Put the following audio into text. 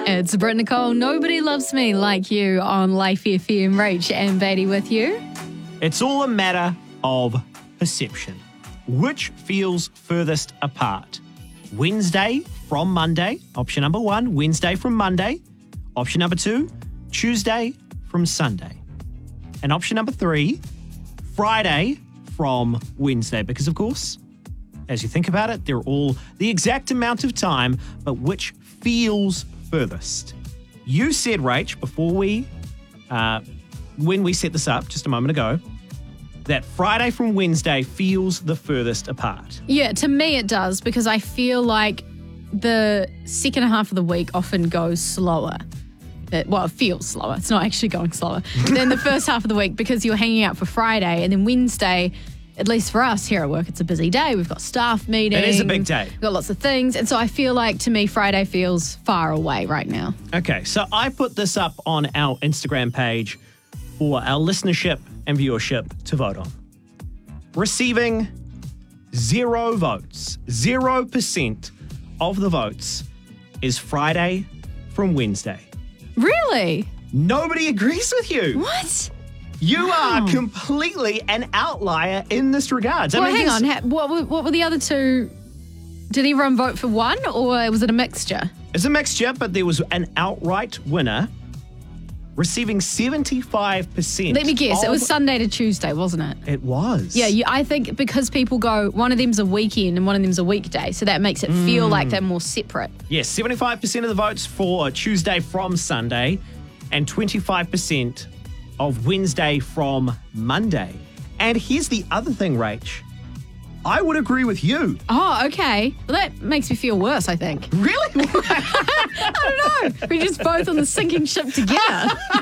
It's Britt Nicole. Nobody loves me like you on Life FM. Rach and Beatty with you. It's all a matter of perception. Which feels furthest apart? Wednesday from Monday, option number 1. Wednesday from Monday. Option number 2, Tuesday from Sunday. And option number 3, Friday from Wednesday. Because, of course, as you think about it, they're all the exact amount of time, but which feels furthest? You said, Rach, before when we set this up just a moment ago, that Friday from Wednesday feels the furthest apart. Yeah, to me it does, because I feel like the second half of the week often goes slower. It feels slower. It's not actually going slower than the first half of the week, because you're hanging out for Friday, and then Wednesday, at least for us here at work, it's a busy day. We've got staff meetings. It is a big day. We've got lots of things. And so I feel like, to me, Friday feels far away right now. Okay, so I put this up on our Instagram page for our listenership and viewership to vote on. Receiving 0 votes, 0% of the votes is Friday from Wednesday. Really? Nobody agrees with you. What? You are completely an outlier in this regard. Well, hang on. What were the other two? Did everyone vote for one, or was it a mixture? It's a mixture, but there was an outright winner receiving 75%. Let me guess. It was Sunday to Tuesday, wasn't it? It was. Yeah, I think because people go, one of them's a weekend and one of them's a weekday, so that makes it feel like they're more separate. Yes, 75% of the votes for Tuesday from Sunday and 25% of Wednesday from Monday. And here's the other thing, Rach. I would agree with you. Oh, okay. Well, that makes me feel worse, I think. Really? I don't know. We're just both on the sinking ship together.